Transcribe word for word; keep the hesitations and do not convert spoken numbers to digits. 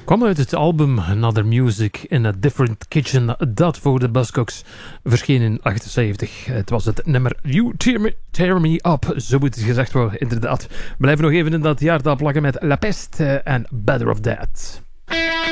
Kwam uit het album Another Music in a Different Kitchen, dat voor de Buzzcocks verscheen in achtenzeventig. Het was het nummer You Tear Me, Tear Me Up, zo moet het gezegd worden, inderdaad. We blijven nog even in dat jaartal plakken met La Peste en Better of That.